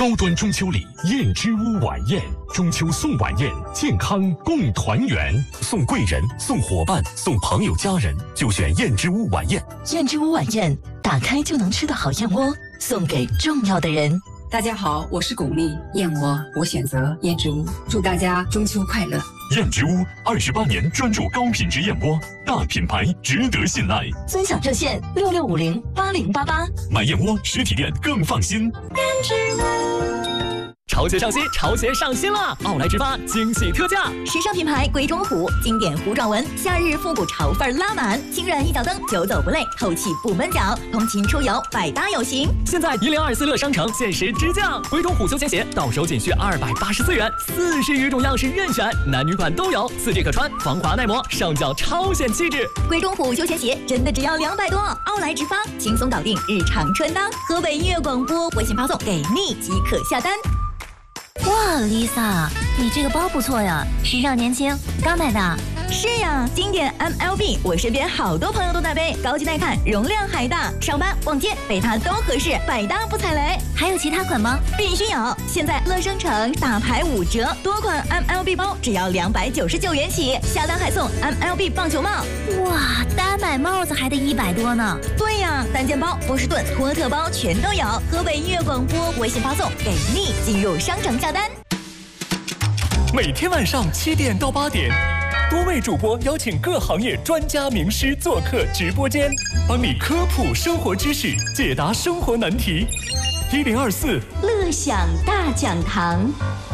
高端中秋礼燕之屋晚宴，中秋送晚宴，健康共团圆，送贵人、送伙伴、送朋友家人，就选燕之屋晚宴。 燕之屋晚宴，打开就能吃的好燕窝，送给重要的人。 大家好，我是巩俐，燕窝我选择燕之屋，祝大家中秋快乐。 燕之屋28年专注高品质燕窝，大品牌值得信赖。 尊享热线66508088， 买燕窝实体店更放心。 燕之屋。 潮鞋上新，潮鞋上新了！奥莱直发惊喜特价， 时尚品牌鬼冢虎，经典弧状纹，夏日复古潮范拉满，轻软一脚蹬，久走不累，透气不闷脚，通勤出游百搭有型。 现在1024乐商城限时直降，鬼冢虎休闲鞋到手仅需284元，40余种样式任选，男女款都有，4G 可穿，防滑耐磨，上脚超显气质。 鬼冢虎休闲鞋真的只要200多，奥莱直发轻松搞定日常穿搭。河北音乐广播微信发送给你即可下单。 哇 ，Lisa， 你这个包不错呀，时尚年轻，刚买的。 是呀，经典 MLB， 我身边好多朋友都在背，高级耐看，容量还大，上班逛街背它都合适，百搭不踩雷。 还有其他款吗？ 必须有！现在乐商城大牌5折，多款 MLB 包只要299元起，下单还送 MLB 棒球帽。 哇，单买帽子还得100多呢。 对呀，单件包、波士顿、托特包全都有。河北音乐广播微信发送给你，进入商城下单。 每天晚上7点到8点，多位主播邀请各行业专家名师做客直播间，帮你科普生活知识，解答生活难题。1024 乐享大讲堂。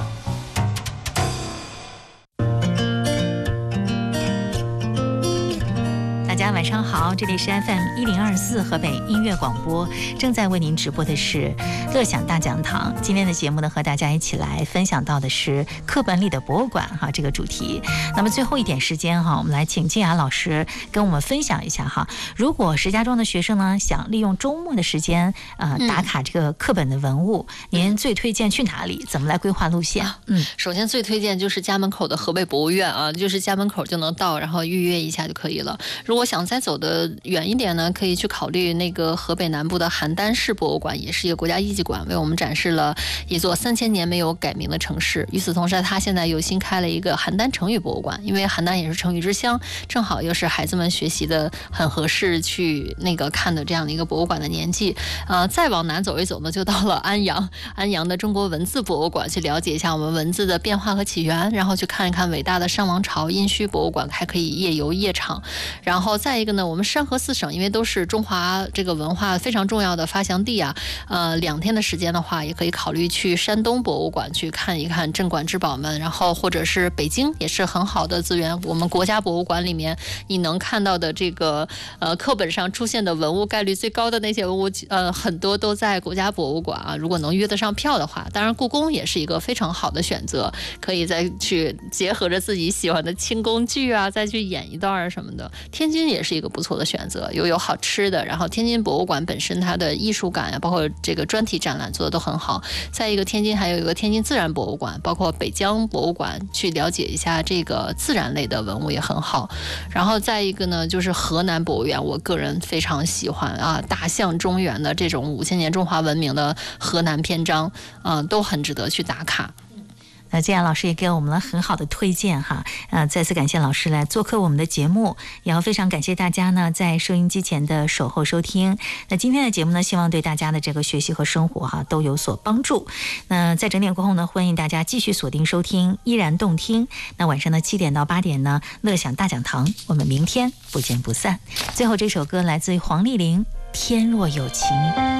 大家晚上好，这里是 FM 1024河北音乐广播，正在为您直播的是乐享大讲堂。今天的节目呢，和大家一起来分享到的是课本里的博物馆哈这个主题。那么最后一点时间哈，我们来请静雅老师跟我们分享一下哈。如果石家庄的学生呢想利用周末的时间打卡这个课本的文物，您最推荐去哪里？怎么来规划路线？ 首先最推荐就是家门口的河北博物院啊，就是家门口就能到，然后预约一下就可以了。如果想再走的远一点呢，可以去考虑那个河北南部的邯郸市博物馆，也是一个国家一级馆，为我们展示了一座3000年没有改名的城市。与此同时，它现在又新开了一个邯郸成语博物馆，因为邯郸也是成语之乡，正好又是孩子们学习的很合适去那个看的这样的一个博物馆的年纪。再往南走一走呢，就到了安阳的中国文字博物馆，去了解一下我们文字的变化和起源，然后去看一看伟大的商王朝殷墟博物馆，还可以夜游夜场。然后再一个呢，我们山河4省因为都是中华这个文化非常重要的发祥地啊，2天的时间的话，也可以考虑去山东博物馆去看一看镇馆之宝们，然后或者是北京也是很好的资源。我们国家博物馆里面你能看到的这个课本上出现的文物概率最高的那些文物很多都在国家博物馆啊。如果能约得上票的话，当然故宫也是一个非常好的选择，可以再去结合着自己喜欢的清宫剧啊，再去演一段什么的。天津也是一个不错的选择，有好吃的，然后天津博物馆本身它的艺术感啊，包括这个专题展览做的都很好。再一个，天津还有一个天津自然博物馆，包括北疆博物馆，去了解一下这个自然类的文物也很好。然后再一个呢，就是河南博物院，我个人非常喜欢啊，大象中原的这种5000年中华文明的河南篇章都很值得去打卡。 那静雅老师也给我们了很好的推荐哈，再次感谢老师来做客我们的节目，也要非常感谢大家呢在收音机前的守候收听。那今天的节目呢，希望对大家的这个学习和生活哈都有所帮助。那在整点过后呢，欢迎大家继续锁定收听依然动听。那晚上的7点到8点呢，乐享大讲堂，我们明天不见不散。最后这首歌来自于黄丽玲，《天若有情》。